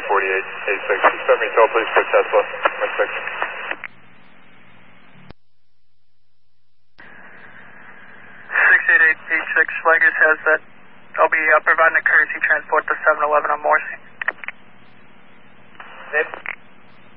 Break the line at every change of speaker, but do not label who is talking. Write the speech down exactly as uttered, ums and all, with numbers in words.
forty-eight eighty-six. Seven Control, please for Tesla. one six.
six eight eight eight six, Vegas has that. I'll be uh, providing a courtesy transport to seven eleven on Morrissey.
Name?